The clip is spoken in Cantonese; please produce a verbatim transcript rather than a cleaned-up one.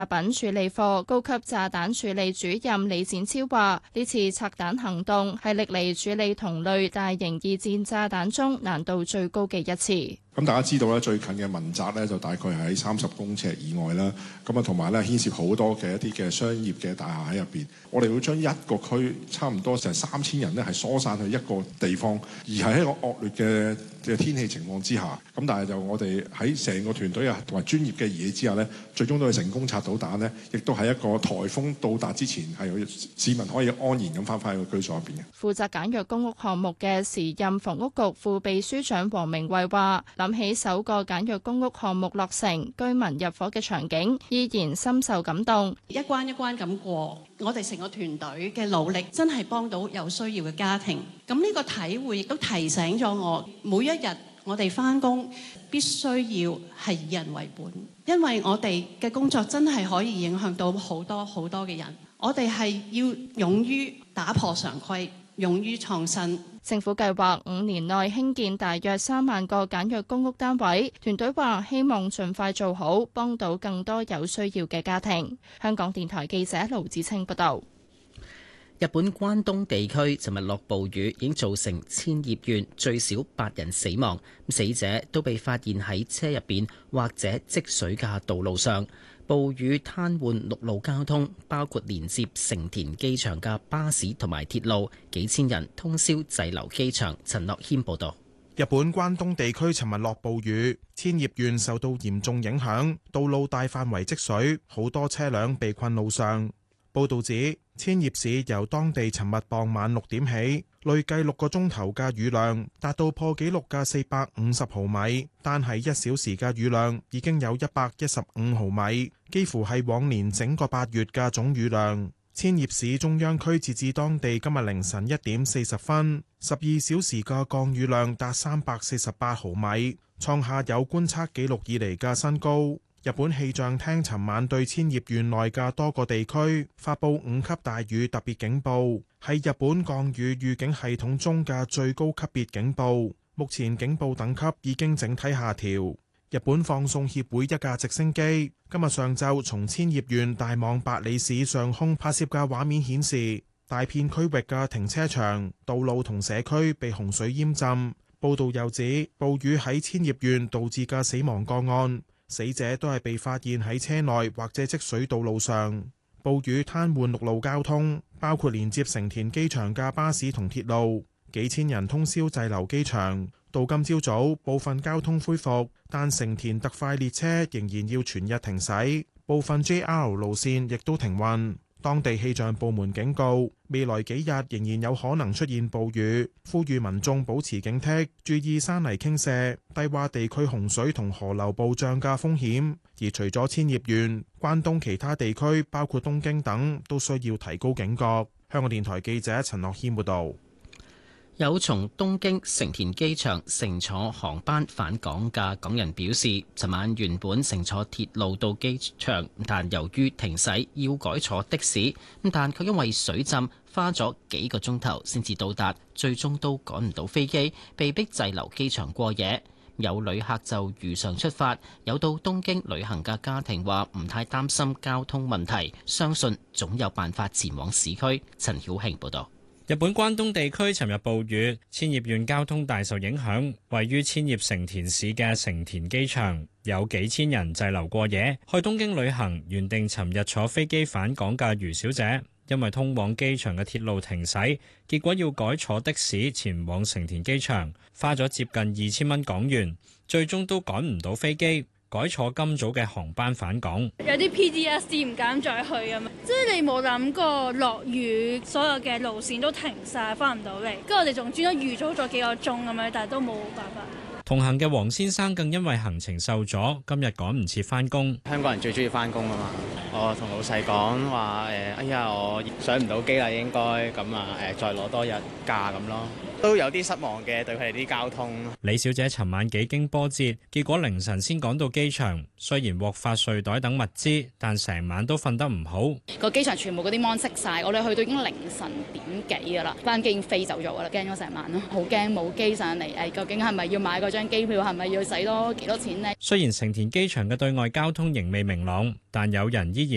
品處理課高級炸彈處理主任李展超話：呢次拆彈行動係歷嚟處理同類大型二戰炸彈中難度最高嘅一次。 咁大家知道咧，最近嘅民宅咧就大概係喺三十公尺以外啦。咁啊，同埋咧牽涉好多嘅一啲嘅商業嘅大廈喺入邊。我哋會將一個區差唔多成三千人咧係疏散去一個地方，而係喺一個惡劣嘅嘅天氣情況之下。咁但係就我哋喺成個團隊啊同埋專業嘅儀器之下呢，最終都係成功拆到彈呢，亦都喺一個颱風到達之前係有市民可以安然咁翻返去個居所入邊嘅。 負責簡約公屋項目嘅時任房屋局副秘書長黃明慧話：諗起首個簡約公屋項目落成，居民入伙嘅場景，依然深受感動。 一關一關咁過，我哋成個團隊嘅努力真係幫到有需要嘅家庭。咁呢個體會亦都提醒咗我，每一日我哋返工必須要係以人為本，因為我哋嘅工作真係可以影響到好多好多嘅人。我哋係要勇於打破常規，勇於創新。 政府計劃五年內興建大約三萬個簡約公屋單位，團隊話希望盡快做好，幫到更多有需要嘅家庭。香港電台記者盧子清報道。 日本關東地區尋日落暴雨，已經造成千葉縣最少八人死亡，死者都被發現喺車入邊或者積水嘅道路上。暴雨癱瘓陸路交通，包括連接成田機場嘅巴士同埋鐵路，幾千人通宵滯留機場。陳樂謙報道。 日本關東地區尋日落暴雨，千葉縣受到嚴重影響，道路大範圍積水，好多車輛被困路上。報道指，千葉市由當地尋日傍晚六點起，累計六個鐘頭嘅雨量達到破紀錄嘅四百五十毫米，單係一小時嘅雨量已經有一百一十五毫米，幾乎係往年整個八月嘅總雨量。千葉市中央區截至當地今日凌晨一點四十分，十二小時嘅降雨量達三百四十八毫米，創下有觀測記錄以嚟嘅新高。日本氣象廳尋晚對千葉縣內嘅多個地區發佈五級大雨特別警報，係日本降雨預警系統中嘅最高級別警報。目前警報等級已經整體下調。日本放送協會一架直升機今日上晝從千葉縣大網白里市上空拍攝嘅畫面顯示，大片區域嘅停車場、道路同社區被洪水淹浸。報道又指，暴雨喺千葉縣導致嘅死亡個案，死者都係被發現喺車內或者積水道路上。暴雨癱瘓陸路交通，包括連接成田機場嘅巴士同鐵路，幾千人通宵滯留機場。到今朝早，部分交通恢復，但成田特快列車仍然要全日停駛，部分 J R 路線亦都停運。當地氣象部門警告，未來幾日仍然有可能出現暴雨，呼籲民眾保持警惕，注意山泥傾瀉、低洼地區洪水同河流暴漲嘅風險。而除咗千葉縣，關東其他地區包括東京等都需要提高警覺。香港電台記者陳樂軒報導。 有從東京成田機場乘坐航班返港嘅港人表示，尋晚原本乘坐鐵路到機場，但由於停駛要改坐的士，但卻因為水浸花咗幾個鐘頭先至到達，最終都趕唔到飛機，被逼滯留機場過夜。有旅客就如常出發，有到東京旅行嘅家庭話唔太擔心交通問題，相信總有辦法前往市區。陳曉慶報導。 日本關東地區尋日暴雨，千葉縣交通大受影響。位於千葉成田市嘅成田機場有幾千人滯留過夜。去東京旅行原定尋日坐飛機返港嘅余小姐，因為通往機場嘅鐵路停駛，結果要改坐的士前往成田機場，花咗接近二千蚊港元，最終都趕唔到飛機，改坐今早嘅航班返港。 有啲 P T S D 唔敢再去啊嘛，即係你冇諗過落雨，所有嘅路線都停晒，翻唔到嚟。跟住我哋仲專登預早咗幾個鐘咁樣，但係都冇辦法。 同行嘅黃先生更因為行程受阻，今日趕唔切翻工。 香港人最中意翻工啊嘛！我同老細講話誒，哎呀，我上唔到機啦，應該咁啊誒，再攞多日假咁咯。都有啲失望嘅對佢哋啲交通。 李小姐尋晚幾經波折，結果凌晨先趕到機場。雖然獲發睡袋等物資，但成晚都瞓得唔好。 個機場全部嗰啲 mon 熄晒，我哋去到已經凌晨點幾噶啦，班機已經飛走咗噶啦，驚咗成晚咯，好驚冇機上嚟。誒，究竟係咪要買嗰張機票，係咪要使多幾多錢呢？ 雖然成田機場嘅對外交通仍未明朗，但有人依然